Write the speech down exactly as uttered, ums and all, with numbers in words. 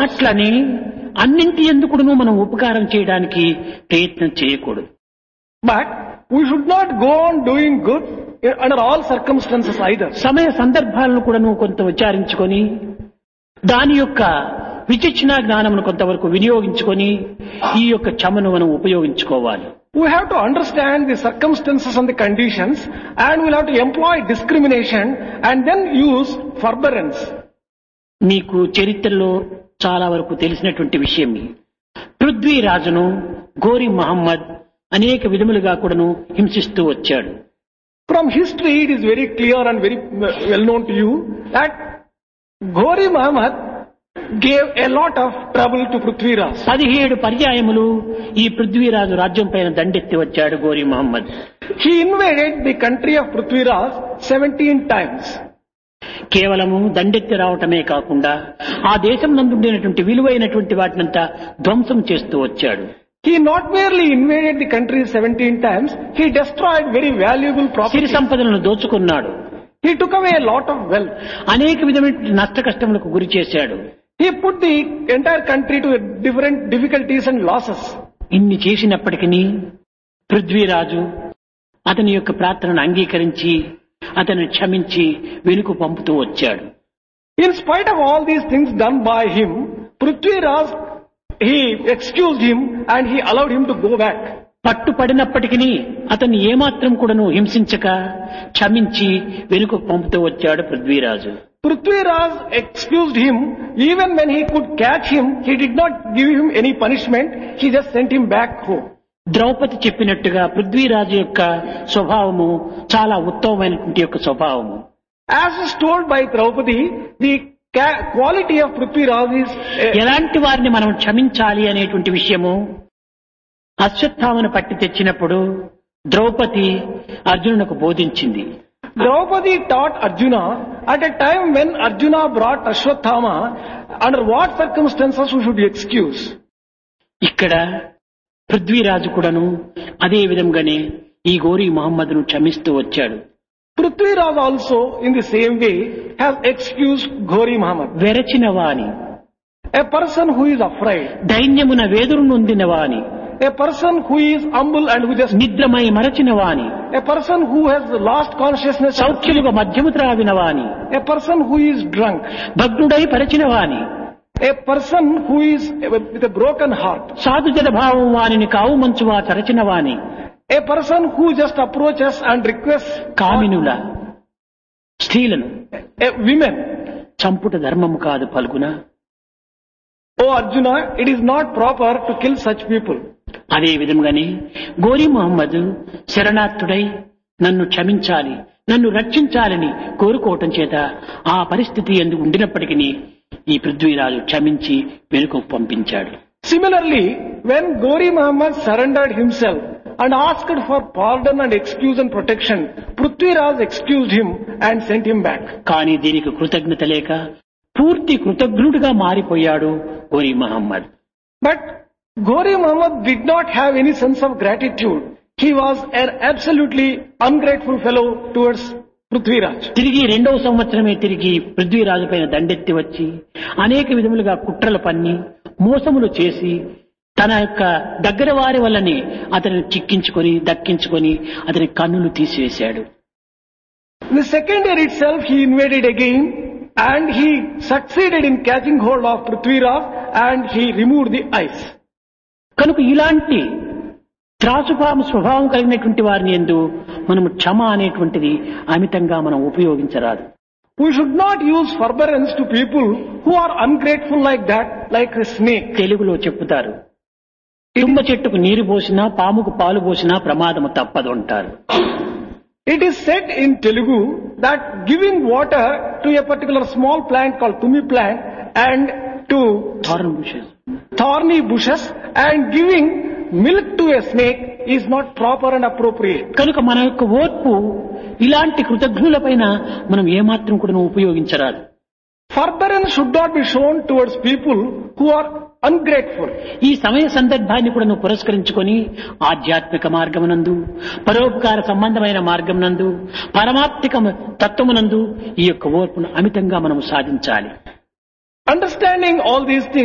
అట్లని అన్నింటి ఎందుకును మనం ఉపకారం చేయడానికి ప్రయత్నం చేయకూడదు. But we should not go on doing good under all circumstances either. సమయ సందర్భాలను కూడాను కొంత విచారించుకొని దాని యొక్క విచక్షణ జ్ఞానమును కొంతవరకు వినియోగించుకొని ఈ యొక్క క్షమను మనం ఉపయోగించుకోవాలి. We have to understand the circumstances and the conditions, and we'll have to employ discrimination and then use forbearance. మీకు చరిత్రలో చాలా వరకు తెలిసినటువంటి విషయం. పృథ్వీరాజును గోరి మహమ్మద్ అనేక విధములుగా కూడాను హింసిస్తూ వచ్చాడు. From history, it is very clear and very well known to you that Ghori Muhammad gave a lot of trouble to Prithviraj. పదిహేడు పర్యాయములు ఈ పృథ్వీరాజు రాజ్యం పైన దండెత్తి వచ్చాడు గోరి Mohammed. He invaded the country of Prithviraj seventeen times. కేవలము దండెత్తి రావటమే కాకుండా ఆ దేశం నందుండేటువంటి విలువైనటువంటి వాటినంతా ధ్వంసం చేస్తూ వచ్చాడు. He not merely invaded the country seventeen times, he destroyed very valuable Siri property. సంపదలను దోచుకున్నాడు. He took away a lot of wealth. అనేక విధమైన నష్ట కష్టములకు గురి చేశాడు. He put the entire country to different difficulties and losses. ఇన్ని చేసినప్పటికీ పృథ్వీరాజు అతని యొక్క ప్రార్థనను అంగీకరించి అతన్ని క్షమించి వెనుక పంపుతూ వచ్చాడు. In spite of all these things done by him, Prithviraj, he excused him and he allowed him to go back. పట్టుపడినప్పటికీ అతన్ని ఏమాత్రం కూడాను హింసించక క్షమించి వెనుక పంపుతూ వచ్చాడు Prithviraj. Prithviraj excused him. Even when he could catch him, he did not give him any punishment. He just sent him back home. Draupadi చెప్పినట్టుగా పృథ్వీరాజు యొక్క స్వభావము చాలా ఉత్తమమైనటువంటి యొక్క స్వభావము. As is told by Draupadi, the ca- quality of Prithviraj is uh, ఎలాంటి వారిని మనం క్షమించాలి అనేటువంటి విషయము అశ్వత్థామను పట్టి తెచ్చినప్పుడు Draupadi అర్జునునకు బోధించింది. Draupadi taught Arjuna at a time when Arjuna brought Ashwatthama, under what circumstances we should excuse. ఇక్కడ పృథ్వీరాజు కూడాను అదే విధంగానే ఈ గోరీ మహమ్మద్ను క్షమిస్తూ వచ్చాడు. Prithviraj also in the same way has excused Ghori Muhammad. వెరచిన వాని, A person who is afraid, దైన్యమున వేదురు నొందిన వాని, a person who is humble and who just, నిద్రమై మరచిన వాని, a person who has lost consciousness, సౌఖ్యముగా మధ్యము త్రావిన వాని, a person who is drunk, భగ్నుడై పరిచిన వాని, a person who is with a broken heart, సాధుజన భావం వానిని కావు మంచువా చరచిన వాని, a person who just approaches and requests కామినుల స్త్రీలను a women. చంపుట ధర్మము కాదు పలుకున. Oh Arjuna, it is not proper to kill such people. అదే విధంగానే గోరీ మహమ్మద్ శరణార్థుడై నన్ను క్షమించాలి, నన్ను రక్షించాలని కోరుకోవటం చేత ఆ పరిస్థితి ఎందుకు ఉండినప్పటికీ ఈ పృథ్వీరాజు క్షమించి వెనుకకు పంపించాడు. Similarly, when Ghori Muhammad surrendered himself and asked for pardon and excuse and protection, Prithviraj excused him and sent him back. కానీ దీనికి కృతజ్ఞత లేక పూర్తి కృతజ్ఞుడిగా మారిపోయాడు gory Mohammed. But Ghori Muhammad did not have any sense of gratitude. He was an absolutely ungrateful fellow towards Prithviraj. తిరిగి రెండవ సంవత్సరమే తిరిగి పృథ్వీరాజు పైన దండెత్తి వచ్చి అనేక విధములుగా కుట్రలు పన్ని మోసములు చేసి తన యొక్క దగ్గర వారి వల్లని అతనిని చిక్కించుకొని దక్కించుకొని అతని కన్నులు తీసివేశాడు. The second year itself he invaded again and he succeeded in catching hold of Prithviraj and he removed the eyes. కనుక ఇలాంటి త్రాసుపాము స్వభావం కలిగినటువంటి వారిని యందు మనము క్షమ అనేటువంటిది అమితంగా మనం ఉపయోగించరాదు. We should not use forbearance to people who are ungrateful like that, like a snake. తెలుగులో చెప్పుతారు, తుమ్మ చెట్టుకు నీరు పోసినా పాముకు పాలు పోసినా ప్రమాదము తప్పదు అంటారు. It is said in Telugu that giving water to a particular small plant called tumi plant and to thorn bushes, thorny bushes and giving milk to a snake is not proper and appropriate. కనుక మన యొక్క ఓర్పు ఇలాంటి కృతజ్ఞులపైన మనం ఏమాత్రం కూడా ఉపయోగించరాదు. Forbearance should not be shown towards people who are ungrateful. ఈ సమయ సందర్భాన్ని కూడా నువ్వు పురస్కరించుకొని ఆధ్యాత్మిక మార్గమునందు, పరోపకార సంబంధమైన మార్గమునందు, పరమాత్మిక తత్వమునందు ఈ యొక్క ఓర్పును అమితంగా మనము సాధించాలి. Understanding all these things,